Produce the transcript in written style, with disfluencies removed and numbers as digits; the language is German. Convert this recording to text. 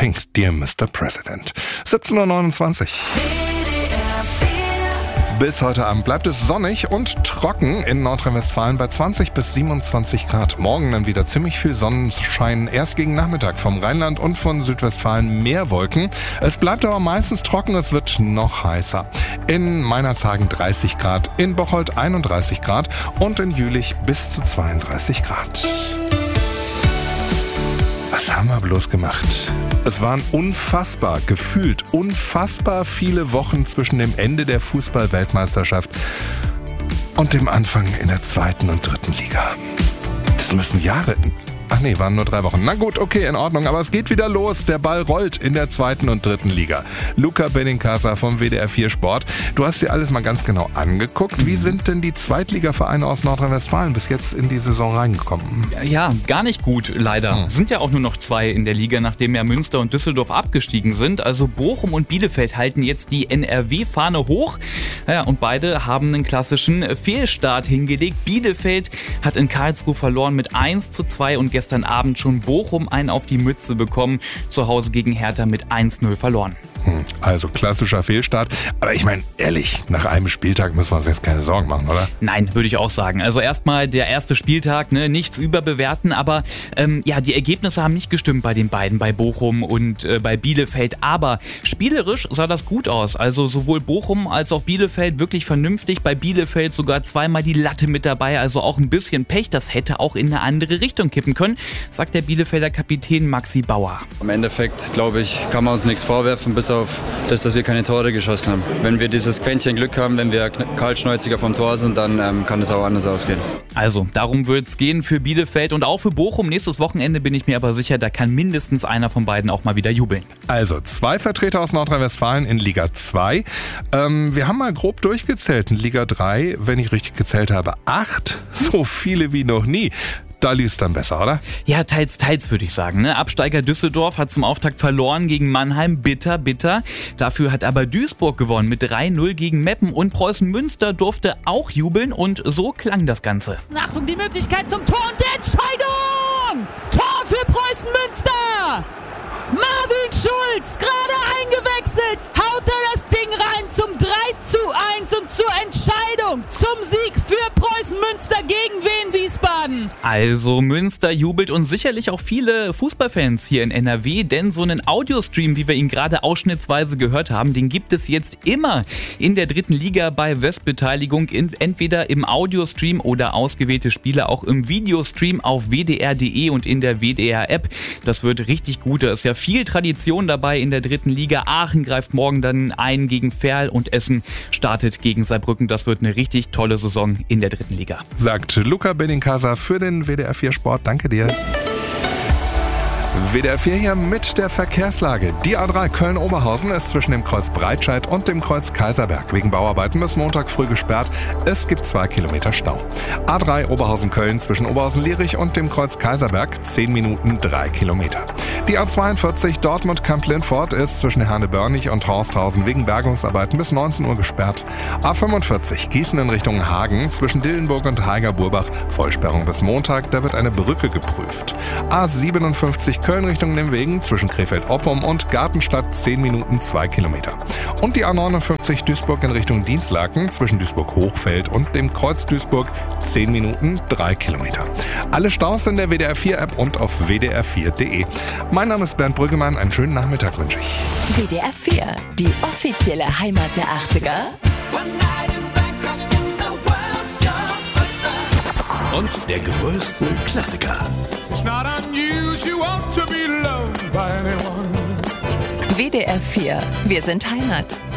Pink, Dear Mr. President. 17.29 Uhr. Bis heute Abend bleibt es sonnig und trocken in Nordrhein-Westfalen bei 20 bis 27 Grad. Morgen dann wieder ziemlich viel Sonnenschein, erst gegen Nachmittag vom Rheinland und von Südwestfalen mehr Wolken. Es bleibt aber meistens trocken, es wird noch heißer. In Meinerzhagen 30 Grad, in Bocholt 31 Grad und in Jülich bis zu 32 Grad. Was haben wir bloß gemacht? Es waren gefühlt unfassbar viele Wochen zwischen dem Ende der Fußball-Weltmeisterschaft und dem Anfang in der 2. und 3. Liga. Das müssen Jahre... Ach nee, waren nur 3 Wochen. Na gut, okay, in Ordnung, aber es geht wieder los. Der Ball rollt in der 2. und 3. Liga. Luca Benincasa vom WDR 4 Sport. Du hast dir alles mal ganz genau angeguckt. Wie sind denn die Zweitligavereine aus Nordrhein-Westfalen bis jetzt in die Saison reingekommen? Ja, gar nicht gut, leider. Sind ja auch nur noch 2 in der Liga, nachdem ja Münster und Düsseldorf abgestiegen sind. Also Bochum und Bielefeld halten jetzt die NRW-Fahne hoch. Ja, und beide haben einen klassischen Fehlstart hingelegt. Bielefeld hat in Karlsruhe verloren mit 1:2 und gestern Abend schon Bochum einen auf die Mütze bekommen. Zu Hause gegen Hertha mit 1:0 verloren. Also klassischer Fehlstart. Aber ich meine, ehrlich, nach einem Spieltag müssen wir uns jetzt keine Sorgen machen, oder? Nein, würde ich auch sagen. Also erstmal der erste Spieltag, nichts überbewerten. Aber die Ergebnisse haben nicht gestimmt bei den beiden, bei Bochum und bei Bielefeld. Aber spielerisch sah das gut aus. Also sowohl Bochum als auch Bielefeld wirklich vernünftig. Bei Bielefeld sogar 2-mal die Latte mit dabei. Also auch ein bisschen Pech. Das hätte auch in eine andere Richtung kippen können, sagt der Bielefelder Kapitän Maxi Bauer. Im Endeffekt, glaube ich, kann man uns nichts vorwerfen, bis auf das, dass wir keine Tore geschossen haben. Wenn wir dieses Quäntchen Glück haben, wenn wir kaltschnäuziger vom Tor sind, dann kann es auch anders ausgehen. Also, darum wird es gehen für Bielefeld und auch für Bochum. Nächstes Wochenende bin ich mir aber sicher, da kann mindestens einer von beiden auch mal wieder jubeln. Also, 2 Vertreter aus Nordrhein-Westfalen in Liga 2. Wir haben mal grob durchgezählt. In Liga 3, wenn ich richtig gezählt habe, 8. So viele wie noch nie. Da lief es dann besser, oder? Ja, teils würde ich sagen. Absteiger Düsseldorf hat zum Auftakt verloren gegen Mannheim. Bitter. Dafür hat aber Duisburg gewonnen mit 3:0 gegen Meppen. Und Preußen Münster durfte auch jubeln. Und so klang das Ganze. Achtung, die Möglichkeit zum Tor und der Entscheidung! Tor für Preußen Münster! Marvin Schulz, gerade eingewechselt, haut er das Ding rein zum 3:1 und zur Entscheidung, zum Sieg für Preußen Münster gegen Wien Wiesbaden. Also Münster jubelt und sicherlich auch viele Fußballfans hier in NRW, denn so einen Audiostream, wie wir ihn gerade ausschnittsweise gehört haben, den gibt es jetzt immer in der 3. Liga bei Westbeteiligung, entweder im Audiostream oder ausgewählte Spiele auch im Videostream auf wdr.de und in der WDR-App. Das wird richtig gut, da ist ja viel Tradition dabei in der 3. Liga. Aachen greift morgen dann ein gegen Verl und Essen startet gegen Saarbrücken. Das wird eine richtig tolle Saison in der 3. Liga. Sagt Luca Benincasa für den WDR 4 Sport. Danke dir. WDR 4 hier mit der Verkehrslage. Die A3 Köln-Oberhausen ist zwischen dem Kreuz Breitscheid und dem Kreuz Kaiserberg wegen Bauarbeiten bis Montag früh gesperrt. Es gibt 2 Kilometer Stau. A3 Oberhausen-Köln zwischen Oberhausen-Lierich und dem Kreuz Kaiserberg 10 Minuten 3 Kilometer. Die A42 Dortmund-Kamp-Lindfort ist zwischen Herne-Börnich und Horsthausen wegen Bergungsarbeiten bis 19 Uhr gesperrt. A45 Gießen in Richtung Hagen zwischen Dillenburg und Haiger-Burbach Vollsperrung bis Montag, da wird eine Brücke geprüft. A57 Köln Richtung Nimwegen zwischen Krefeld-Oppum und Gartenstadt 10 Minuten 2 Kilometer. Und die A59 Duisburg in Richtung Dienstlaken zwischen Duisburg-Hochfeld und dem Kreuz Duisburg 10 Minuten 3 Kilometer. Alle Staus in der WDR 4 App und auf wdr4.de. Mein Name ist Bernd Brüggemann, einen schönen Nachmittag wünsche ich. WDR 4, die offizielle Heimat der 80er. Und der größten Klassiker. WDR 4, wir sind Heimat.